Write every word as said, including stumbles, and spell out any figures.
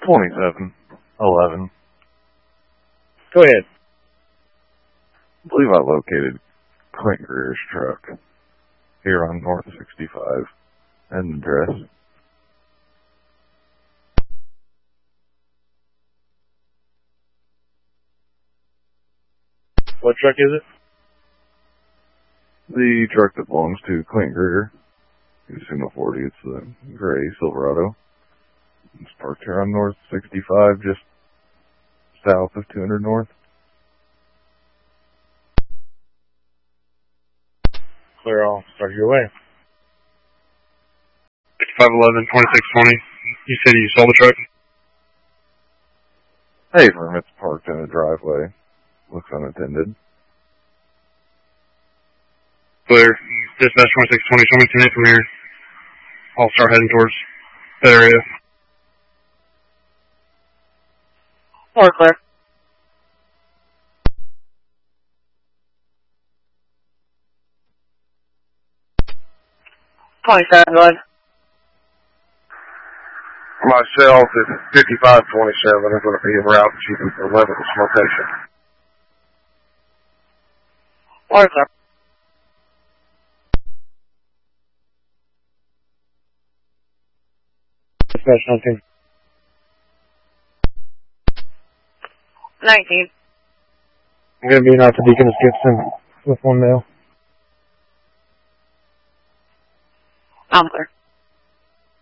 twenty-seven eleven. Go ahead. I believe I located Clint Greer's truck here on North sixty-five and the address. What truck is it? The truck that belongs to Clint Greer. You assume a forty. It's the gray Silverado. It's parked here on North sixty-five, just south of two hundred North. Clear, I'll start your way. sixty-five eleven, twenty-six twenty. You said you saw the truck? Hey, firm, it's parked in a driveway. Looks unattended. Clear. Dispatch twenty-six twenty, show me ten eight from here. I'll start heading towards that area. More clear. twenty-seven, go ahead. Myself is fifty-five twenty-seven. I'm going to be en route to eleventh location. More clear. Dispatch nineteen. nineteen. I'm going to be north of Deaconess Gibson with one male. I'm clear.